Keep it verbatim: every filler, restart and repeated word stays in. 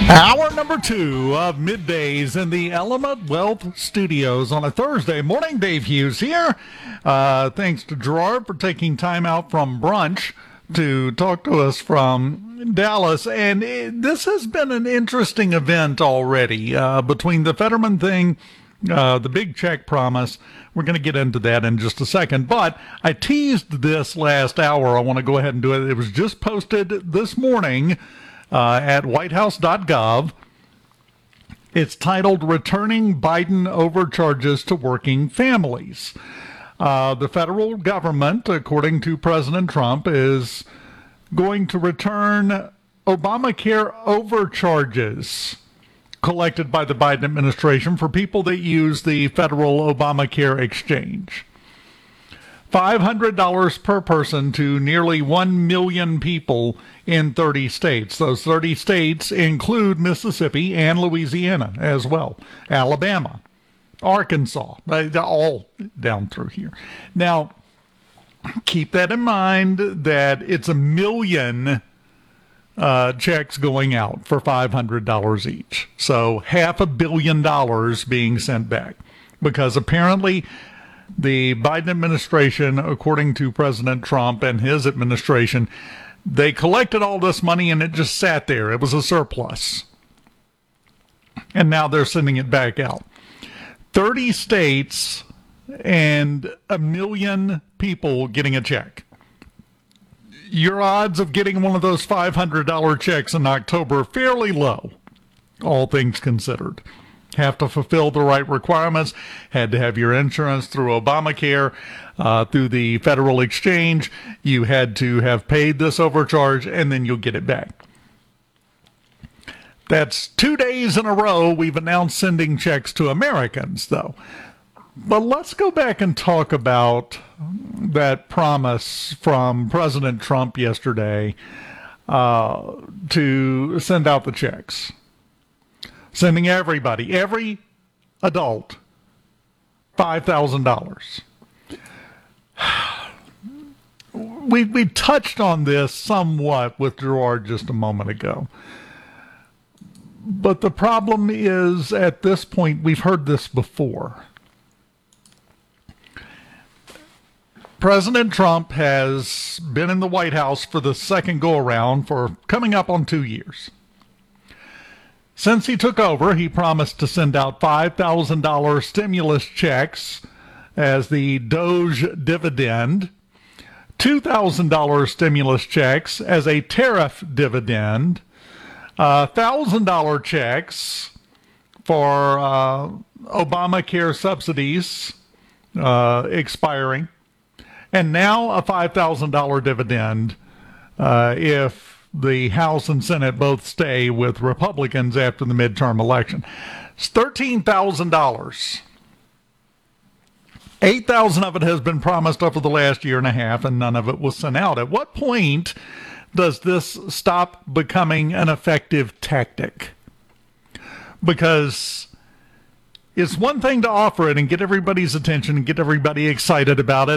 Hour number two of Middays in the Element Wealth Studios on a Thursday morning. Dave Hughes here. Uh, thanks to Gerard for taking time out from brunch to talk to us from Dallas. And it, this has been an interesting event already uh, between the Fetterman thing, uh, the big check promise. We're going to get into that in just a second. But I teased this last hour. I want to go ahead and do it. It was just posted this morning Uh, at white house dot gov. It's titled Returning Biden Overcharges to Working Families. Uh, the federal government, according to President Trump, is going to return Obamacare overcharges collected by the Biden administration for people that use the federal Obamacare exchange. five hundred dollars per person to nearly one million people in thirty states. Those thirty states include Mississippi and Louisiana as well, Alabama, Arkansas, all down through here. Now, keep that in mind that it's a million uh, checks going out for five hundred dollars each. So half a billion dollars being sent back because apparently the Biden administration, according to President Trump and his administration, they collected all this money and it just sat there. It was a surplus. And now they're sending it back out. thirty states and a million people getting a check. Your odds of getting one of those five hundred dollars checks in October are fairly low, all things considered. Have to fulfill the right requirements, had to have your insurance through Obamacare, uh, through the federal exchange. You had to have paid this overcharge, and then you'll get it back. That's two days in a row we've announced sending checks to Americans, though. But let's go back and talk about that promise from President Trump yesterday uh, to send out the checks. Sending everybody, every adult, five thousand dollars. We we touched on this somewhat with Gerard just a moment ago. But the problem is, at this point, we've heard this before. President Trump has been in the White House for the second go-around for coming up on two years. Since he took over, he promised to send out five thousand dollars stimulus checks as the Doge dividend, two thousand dollars stimulus checks as a tariff dividend, uh, one thousand dollars checks for uh, Obamacare subsidies uh, expiring, and now a five thousand dollars dividend uh, if the House and Senate both stay with Republicans after the midterm election. It's thirteen thousand dollars. eight thousand dollars of it has been promised over the last year and a half, and none of it was sent out. At what point does this stop becoming an effective tactic? Because it's one thing to offer it and get everybody's attention and get everybody excited about it